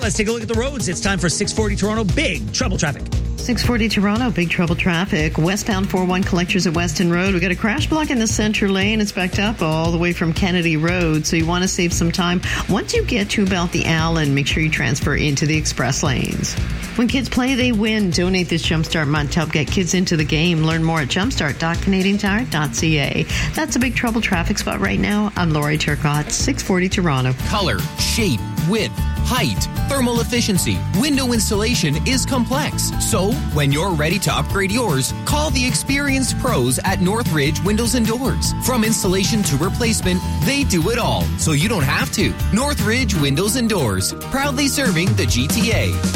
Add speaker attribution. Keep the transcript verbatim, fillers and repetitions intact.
Speaker 1: let's take a look at the roads. It's time for six forty Toronto Big Trouble Traffic.
Speaker 2: six forty Toronto, big trouble traffic. Westbound four one collectors at Weston Road. We've got a crash block in the center lane. It's backed up all the way from Kennedy Road, so you want to save some time. Once you get to about the Allen, make sure you transfer into the express lanes. When kids play, they win. Donate this Jumpstart month to help get kids into the game. Learn more at jumpstart dot canadian tire dot c a. That's a big trouble traffic spot right now. I'm Lori Turcott, six forty Toronto.
Speaker 3: Color, shape, width, height, thermal efficiency. Window installation is complex. So, when you're ready to upgrade yours, call the experienced pros at Northridge Windows and Doors. From installation to replacement, they do it all, so you don't have to. Northridge Windows and Doors, proudly serving the G T A.